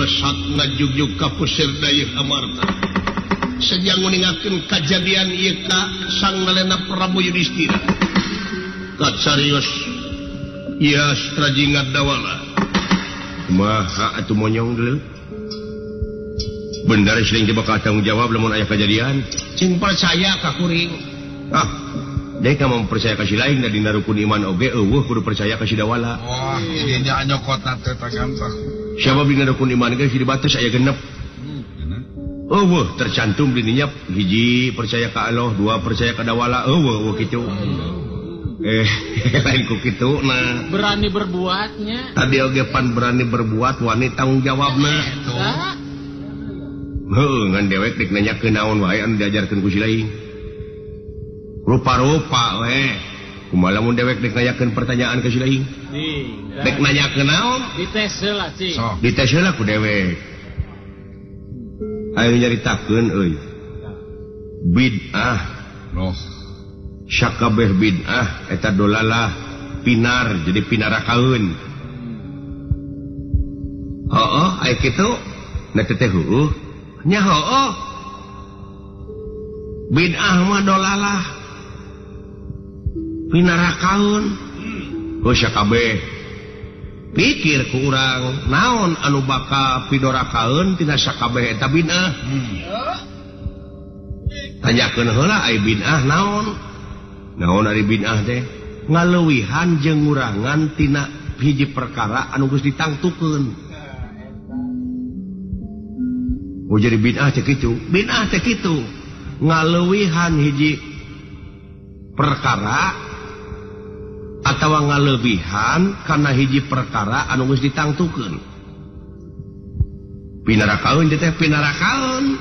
melesat ngajugjug ka pusir dayeuh amarta sejang ningakeun kajadian ieu ka sang nalena Prabu Yudhistira kacarios ya strajingat dawala kumaha atuh monyong deuleu bener sering coba ka tanggung jawab lamun aya kajadian cing percaya ka kuring dek kamu percaya kasih lain dina rukun iman oge eueuh kudu percaya kasih dawala ieu nya nyokotna teh tagantah siapa dina rukun iman ge dibatas aya genep tercantum di dinya hiji percaya ka Allah dua percaya ka dawala kitu lain ku kitu nah berani berbuatnya tadi oge pan berani berbuat wani tanggung jawabna ngan dewek dik nanyakeun naon wae anu diajarkeun ku si lain rupa-rupa we kumaha lamun dewek dik nanyakeun pertanyaan ka si lain dik nanyakeun naon dites heula cing dites heula ku dewek aya nyaritakeun euy bid'ah sakabeh bid'ah eta dolalah pinar jadi pinarakaeun aya kitu na teh heueuh nya bid'ah mah dolalah pinarakaeun sakabeh pikir ku urang naon anu bakal pidorakaeun tina sakabeh eta bid'ah tanyakeun heula aya bid'ah naon ari bid'ah teh ngaleuwihan jeung ngurangan tina hiji perkara anu geus ditangtukeun jadi bid'ah teh kitu ngaleuwihan hiji perkara atawa ngalebihan kana hiji perkara anu geus ditangtukeun pinarakaeun teh pinarakaeun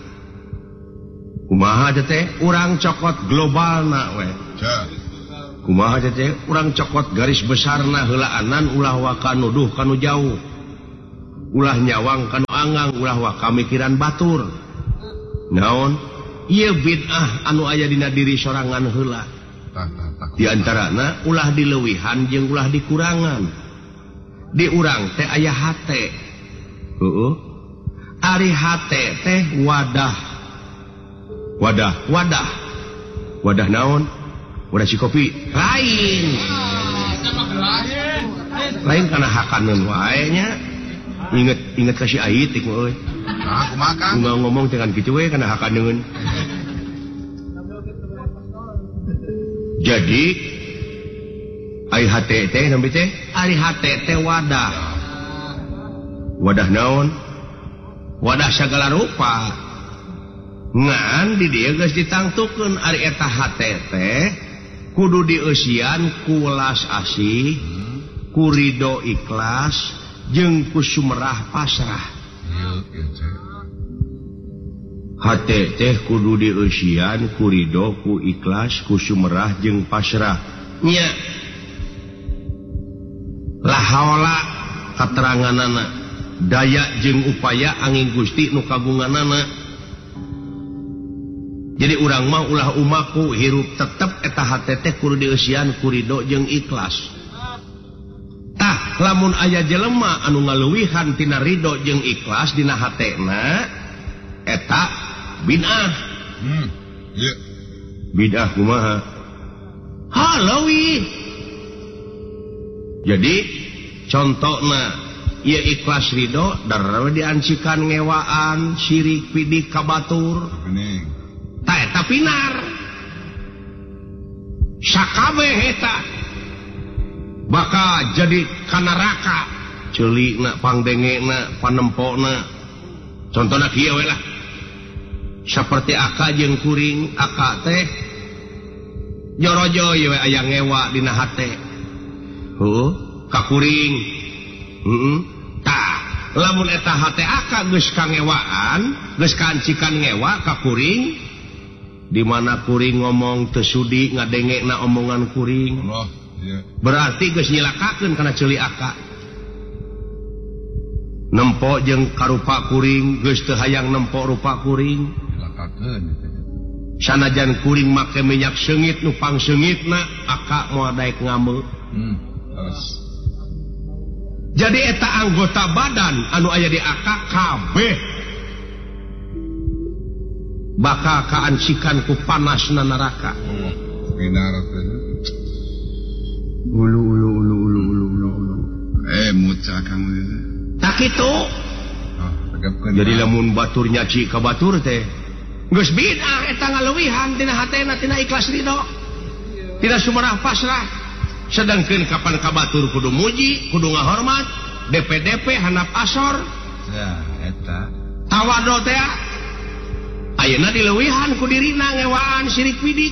kumaha teh urang cokot globalna we kumaha teh urang cokot garis besarna heulaanan ulah wa kanuduh kanu jauh ulah nyawang kanu angang ulah wa kamikiran batur naon ieu bid'ah anu aya dina diri sorangan heula di antarana ulah dileuwihan jeung ulah dikurangan di urang teh aya hate ari hate teh wadah naon wadah si kopi lain kana hakaneun wae nya inget kasih ait iku euy aku makan ngomong dengan kitu we kana hakaneun jadi ai hate teh nampi teh ari hate teh wadah naon wadah sagala rupa ngan di dieu geus ditangtukeun ari eta hate teh kudu dieusian ku welas asih ku ridho ikhlas jeung ku sumerah pasrah hate teh kudu dieusian ku ridho ku ikhlas ku sumerah jeung pasrah nya la haula kateranganana daya jeung upaya angin Gusti nu kagunganana jadi urang mah ulah umaku hirup tetep eta hate teh kudu dieusian ku ridho jeung ikhlas tah lamun aya jelema anu ngaleuwihan tina ridho jeung ikhlas dina hatena eta bid'ah bid'ah kumaha haleuwih jadi contona ieu ikhlas ridho darah diancikan ngewaan syirik pidik kabatur tah eta pinar sakabeh eta bakal jadi kanaraka ceulikna pangdengena panempona contohna kieu we lah saperti aka jeung kuring aka teh jorojo ye we aya ngewa dina hate ka kuring tah lamun eta hate aka geus kangewaan geus kancikan ngewa ka kuring di mana kuring ngomong teu sudi ngadengena omongan kuring berarti geus nyilakakeun kana ceuli aka nempo jeung karupa kuring geus teu hayang nempo rupa kuring sanajan kuring make minyak seungit nu pangseungitna aka moal daek ngameu Jadi eta anggota badan anu aya di akak kabeh bakal kaancikan ku panasna neraka. Ulu. Muca kamu. Tak kitu. Jadi lamun batur nyaci ka batur teh geus bid'ah eta ngaleuwihan tina hatena tina ikhlas ridho. Tina sumerah pasrah. Sedangkeun kapan ka batur kudu muji, kudu ngahormat, DP handap asor. Ya, eta. Tawadhu teh ayeuna dileuwihan ku dirina ngewaan sirik bidik.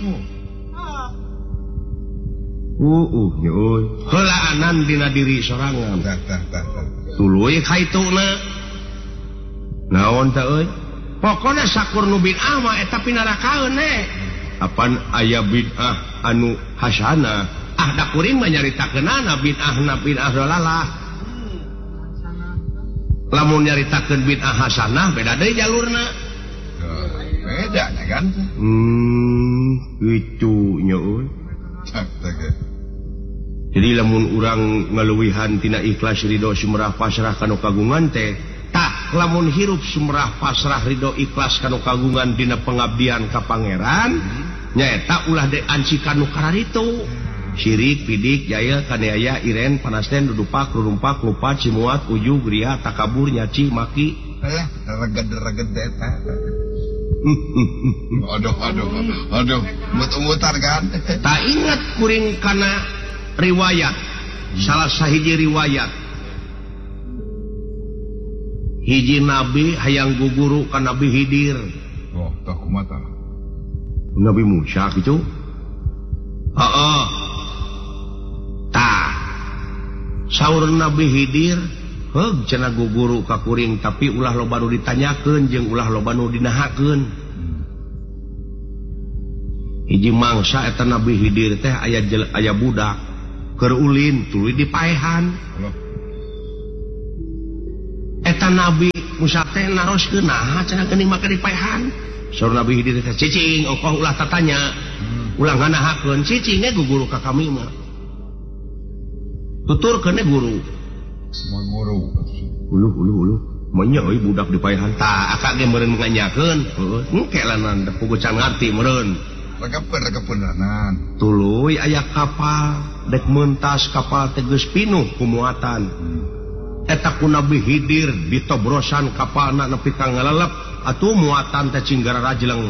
Euy. Heulaanan dina diri sorangan. Tuluy kaituna. Naon teh euy? Pokona sakur nu bid'ah mah eta pinarakaeun Apan aya bid'ah anu hasanah. Da kuring mah nyaritakeunana bid'ah dolalah. Lamun nyaritakeun bid'ah hasanah beda deui jalurna. Beda kan? Itu nya euy. Jadi lamun urang ngaleuwihan tina ikhlas ridho sumerah pasrah kanu kagungan teh tak lamun hirup sumerah pasrah ridho ikhlas kanu kagungan dina pengabdian ka pangeran nyaeta ulah diancikan nu kararitu sirik pidik jaya kaneaya iren panasten dudupak rurumpak lupa cimuat uju gria takabur nyaci maki reged eta. Aduh, muter-muter kan. Tak ingat kuring kana riwayat, salah sahiji riwayat. Hiji nabi hayang guguru ka Nabi Hidir. Oh, tak kumaha. Nabi Musa gitu. Heeh. Tah. Saur Nabi Hidir, heug cenah guguru ka kuring tapi ulah loba nu ditanyakeun jeung ulah loba nu dinahakeun. Hiji mangsa eta Nabi Hidir teh aya budak keur ulin tuluy dipaehan. Eta Nabi Musa teh naroskeun naha cenah geuning make dipaehan. Saur Nabi Hidir teh cicing ongkoh ulah tatanya. Ulah nganahakeun cicing guguru ka kami mah. Tuturkeun guru. Semua guru. Ulu. Manya euy budak dipaehan tah akak ge meureun nganyakeun. Heueuh, engke lanan puguh can ngarti meureun. Regepeun. Tuluy aya kapal dek mentas kapal teh geus pinuh ku muatan. Eta ku Nabi Hidir ditobrosan kapalna nepi ka ngalelep atuh muatan teh cinggara rajleng.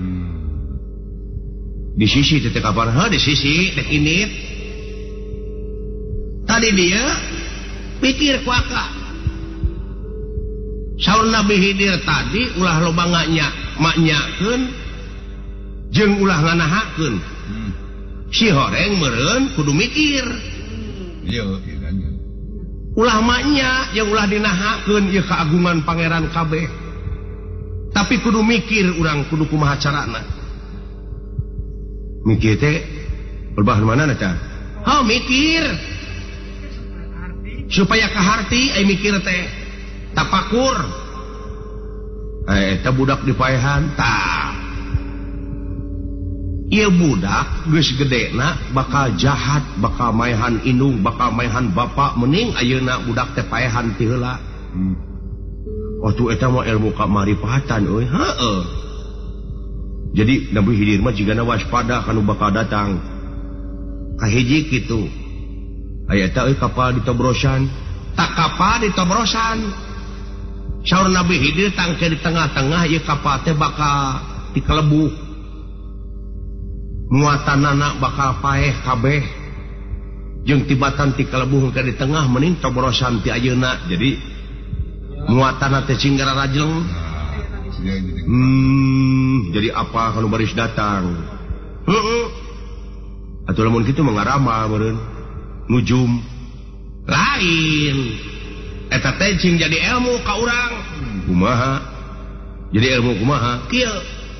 Di sisi teh kapal di sisi dek init. Tadi dia pikir ku akak. Saur Nabi Hidir tadi ulah loba maknyakeun jeung ulah nganahakeun. Si horeng meureun kudu mikir. Iya. Ulah maknya yang ulah dinahakeun ieu keagungan pangeran kabeh. Tapi kudu mikir urang kudu kumaha carana. Mikir teh berbahan mana teh? Mikir. Supaya kaharti ai mikir teh tapakur. Eta budak dipaehan tah. Ieu budak geus gedena bakal jahat, bakal maehan indung, bakal maehan bapa mending ayeuna budak teh paehan ti heula. Waktu eta mah ilmu kamarifatan euy. Heeh. Jadi Nabi Hidir mah jigana waspada kanu bakal datang. Kahiji kitu. Aya eta euy kapal ditobrosan, tak kapal ditobrosan. Saur Nabi Hidir tangke di tengah-tengah ieu kapal teh bakal dikelebuh. Muatanana bakal paeh kabeh jeung tibatan ti kalebuh ka di tengah mending tobrosan ti ayeuna jadi muatanna teh cinggara rajleng. Jadi apa kalau baris datang? Atuh lamun kitu mah ngaramal meureun nujum lain eta teh cing jadi ilmu ka urang. Kumaha? Jadi ilmu kumaha? Kieu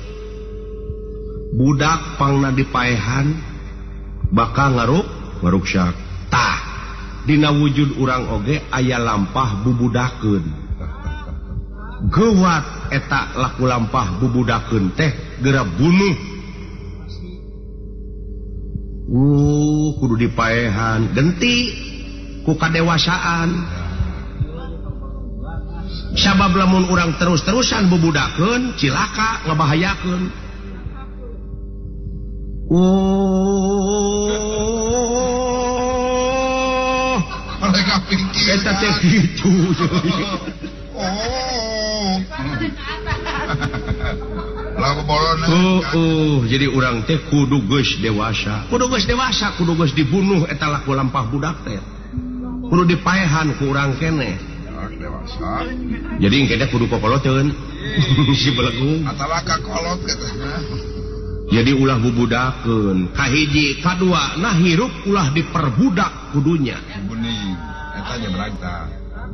budak pangna dipaehan bakal ngaruksak tah dina wujud urang oge aya lampah bubudakeun geuwat eta laku lampah bubudakeun teh geura bunuh kudu dipaehan genti ku kadewasaan. Sabab lamun urang terus-terusan bubudakeun cilaka ngabahayakeun. Mereka pikir eta teh kitu. Lagu bolon. Jadi urang teh kudu geus dewasa. Kudu geus dibunuh eta laku lampah budak teh. Kudu dipaehan ku urang keneh. Dewasa. Jadi engke kudu kokoloteun. Si belegung. Atawa kakolot katanya. Jadi ulah bubudakeun. Kahiji, kadua, nah hirup ulah diperbudak kudunya. Bening. Eta nya berangkat.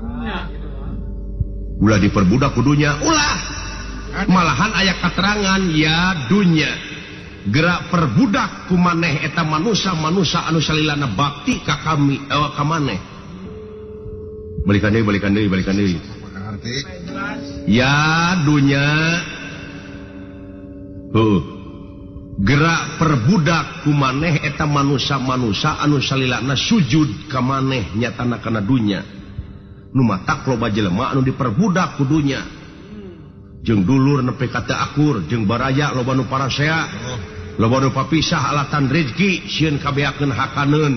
Ulah diperbudak kudunya, ulah. Malahan aya katerangan ya dunya. Gerak perbudak ku maneh eta manusia anu salilana bakti ka kami ka maneh. Balikan deui. Ngerti? Ya dunya. Gerak perbudak ku maneh eta manusia anu salilana sujud ka maneh nyatana kana dunya. Nu matak loba jelema anu diperbudak ku dunya. Jeung dulur nepi ka teu akur, jeung baraya loba nu parasea. Loba nu papisah alatan rezeki sieun kabeakeun hakaneun.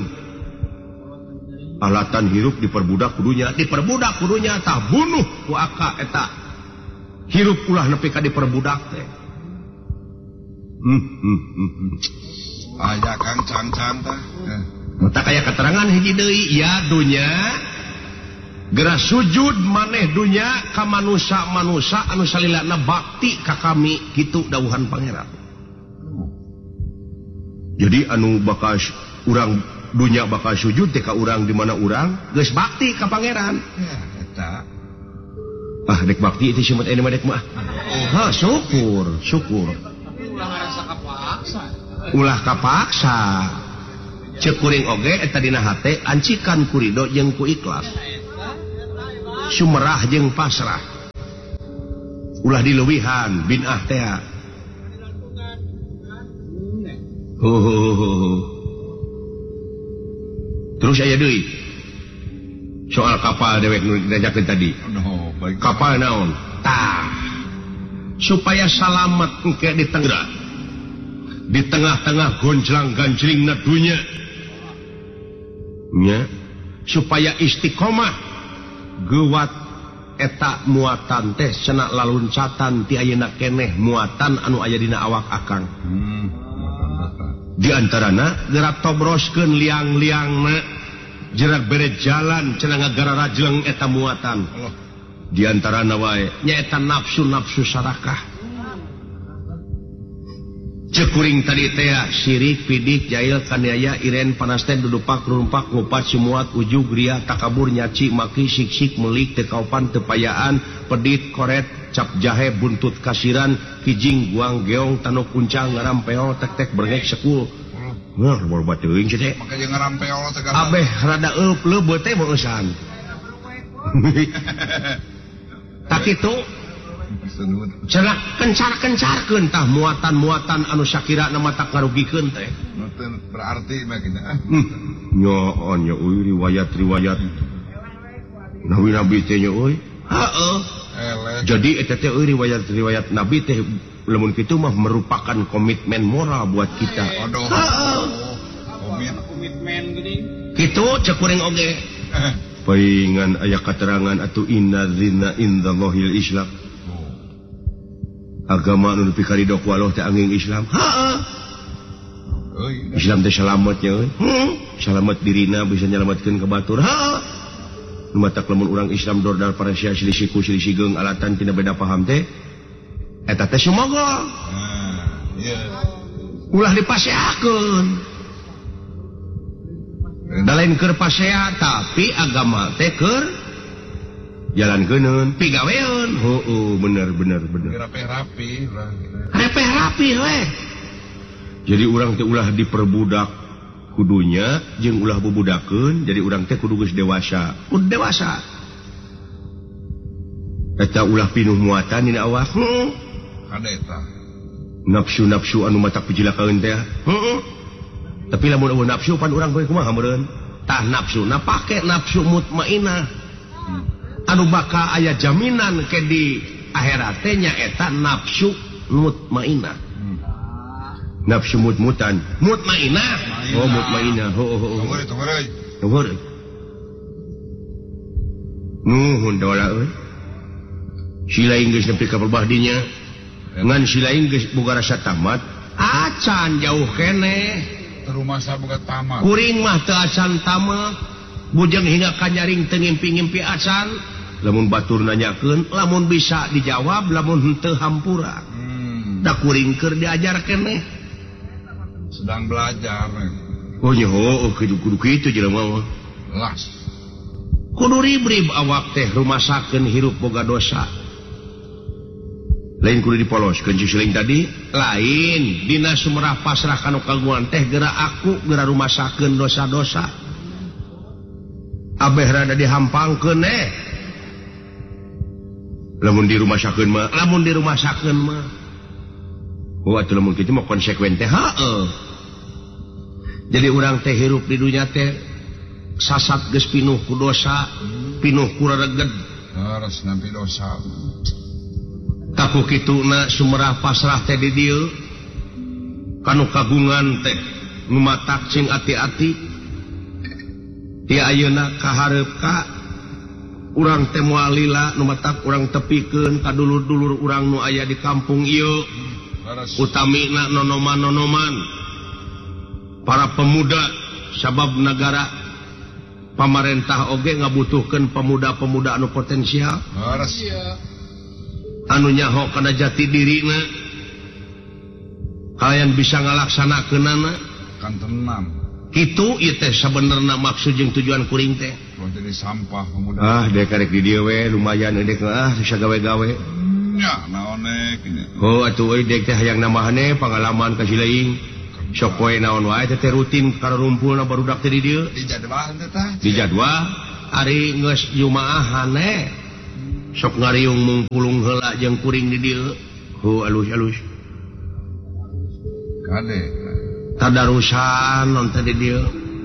Alatan hirup diperbudak kudunya tah bunuh ku aka eta. Hirup ulah nepi ka diperbudak teh. Aya Kang Can-can tah. Tak aya keterangan hiji deui ya dunya. Gerak sujud maneh dunya ka manusia anu salilana bakti ka kami kitu dawuhan pangeran. Jadi anu bakal urang dunya bakal sujud teh ka urang di mana urang geus bakti ka pangeran. Ya eta. Dek bakti itu simut ini mah dek mah. Syukur. Ulah kapaksa. Ceuk kuring oge eta dina hate ancikan kurido jeung ku ikhlas. Sumerah jeung pasrah. Ulah dileuwihan binah teh. Terus aya deui. Soal kapal dewek nu diajakeun tadi. Kapal naon? Supaya salamet engke di tengah-tengah gonjlang-ganjlingna dunya. Nya, supaya istiqomah gewat eta muatan teh cenah laluncatan ti ayeuna keneh muatan anu aya dina awak akang. Di antarana gerak tobroskeun liang-liangna jerak bere jalan cenah ngagara rajleng eta muatan. Di antarana wae nyaeta nafsu sarakah. Cekuring tadi teh sirik pidik jail kaniaya iren panas teh dudupak rumpak ngupat simuat ujug ria takabur nyaci maki sik-sik melik teu kaupan teu payaan pedit koret cap jahe buntut kasiran kijing guang geong tanuk kuncang ngarampeo tek-tek berengek sekul. Boba teuing cenah teh. Maka jeung ngarampeo teh kan. Abeh rada leubeut teh meusan. Tak kitu cenah kencar-kencarkeun tah muatan-muatan anu sakira nama tak ngarugikeun teh. Berarti mah kitu. Nyoon nya euy riwayat-riwayat nabi-nabi teh nya euy. Heeh. Jadi eta teh euy riwayat-riwayat nabi teh lamun kitu mah merupakan komitmen moral buat kita. Heeh. Komitmen geuning. Kitu ceuk kuring oge. Paingan aya katerangan atuh inna dzina indallahil islam. Agama anu nepi ka ridho ku Allah teh angin Islam. Islam teh salamet nya euy. Salamet dirina bisa nyalametkeun ka batur. Nu matak lamun urang Islam dordal parasia silisiku silisigeung alatan tina beda paham teh eta teh sumogo. Ulah dipaseakeun. Da lain keur pasea tapi agama teh keur jalankeun pigaweun. Bener. Rapih we. Jadi urang teh ulah diperbudak kudunya jeung ulah bubudakeun jadi urang teh kudu geus dewasa. Kudu dewasa. Eta ulah pinuh muatan dina awak. Ada eta. Nafsu-nafsu anu matak pijilakaeun teh. Tapi lamun nafsu pan urang bae kumaha meureun? tah nafsuna pake nafsu mutmainah anu bakal aya jaminan ke di akhirat teh nyaeta nafsu mutmainah. Nafsu mutmutan mutmainah. Oh mutmainah. Tunggu. Nuhun dola euy. Sila geus nepi ka perbahdinya. Ngan sila geus boga rasa tamat, acan jauh keneh. Rumah saya boga tamat. Kuring mah teu acan tamat. Bujang hingga ka nyaring teu ngimpi-ngimpi acan. Lamun batur nanyakeun, lamun bisa dijawab, lamun henteu hampura. Da kuring keur diajar keneh. Sedang belajar. Oh nyoh, kudu kitu jelema mah. Las. Kudu ribrib awak teh rumasakeun hirup boga dosa. Lain kudu dipoloskeun cuciling tadi, lain dina sumerah pasrah kanu kagungan teh geura aku geura rumasakeun dosa-dosa. Abeh rada dihampangkeun lamun dirumasakeun mah. Oh atuh lamun kitu mah konsekuen teh heueuh. Jadi urang teh hirup di dunya teh sasat geus pinuh ku dosa, pinuh ku rereged. Harus nampi dosa. Taku kituna sumerah pasrah teh di dieu kanu kagungan teh nu matak cing ati-ati. Ti ayeuna kahareup ka urang teh moal lila nu matak urang tepikeun ka dulur-dulur urang nu aya di kampung ieu. Utamina nonoman-nonoman para pemuda sabab negara pamarentah oge ngabutuhkeun pemuda-pemuda anu potensial. Anu nyaho kana jati dirina kalian bisa ngalaksanakeunana kan tenang kitu ieu teh sabenerna maksud jeung tujuan kuring teh. Jadi sampah pemuda. Dek karek di dieu we lumayan dek bisa gawe-gawe. Nya naon kitu. Oh atuh euy dek teh hayang nambahane pengalaman ka sileing. Sok poe naon wae teh rutin karumpulna barudak teh di dieu. Dijadwal teh tah. Dijadwal ari geus jumaahan sok ngariung mungkulung heula jeung kuring di dieu. Alus-alus. Kade. Tadarusan non teh di dieu.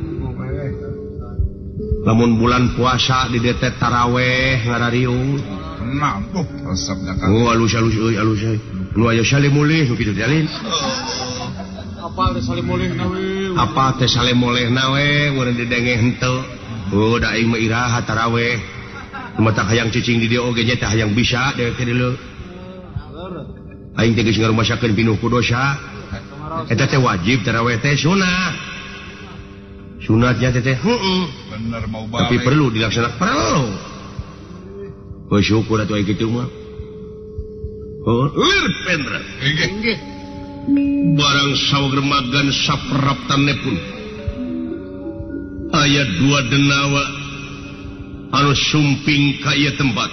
Lamun bulan puasa di dieu teh tarawih ngarariung. Tenang tuh resepnya kan. Alus-alus euy alus euy. Nu aya salimulih kitu teh alin. Apa teh salimulihna we? Apa teh salimulihna we mun didenge henteu. Da aing mah iraha tarawih. Matak hayang cicing di dieu oge nya teh hayang bisa dewek teh dieu. Aing teh geus ngarumasakeun pinuh ku dosa. Eta teh wajib tarawih teh sunah. Sunatnya teh bener mau balik. Tapi perlu dilaksanakan perlu. Bersyukur atuh kitu mah. Lir pendra. Inggih. Barang sawagermagan sapraptanepun. Aya dua denawa anu sumping ka ieu tempat.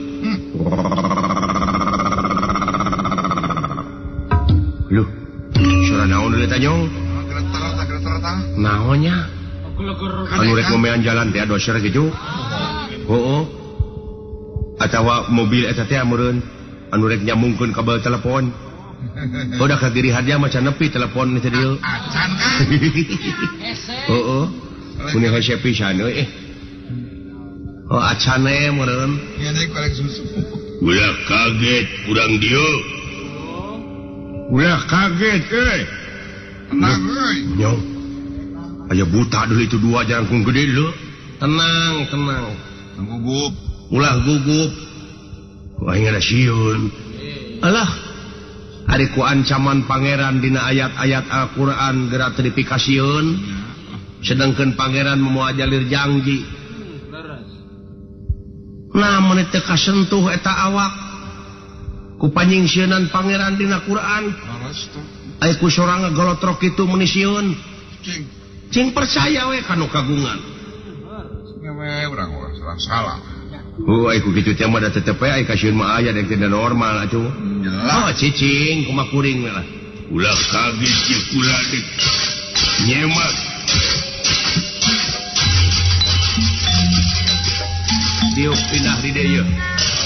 Loh, suara naon deui tanyong? Geretar. Naonnya? Anu rek ngomean jalan teh doser gitu. Heuh. Atawa mobil eta teh meureun anu rek nyambungkeun kabel telepon. Udah kagiri hadiah macan nepi telepon teh dieu. Acan kan. Heuh. Mun hese pisan euy. Oh acane meureun. Ieu deui korek susu. Ulah kaget urang dieu. Ulah kaget euy. Tenang euy. Nyong. Aya buta deui itu dua jangkung gede lho. Tenang. Gugup. Ulah gugup. Wah ingana sieun. Alah. Ari ku ancaman pangeran dina ayat-ayat Al-Qur'an gratifikasieun. Sedangkeun pangeran moal jalir janji. Namun teu kasentuh eta awak ku panyingsieunnan pangeran dina Qur'an. Aya ku sorang ngagolotrok kitu meuni sieun. Cing percaya we kanu kagungan. Ngewe urang salah. Aya ku kitu teh mah da tetep aya kasieun mah aya da teu normal atuh. Oh cicing kumaha kuring we lah. Ulah kaget ieu kula dik. Nyemak. Diuk pindah di dieu.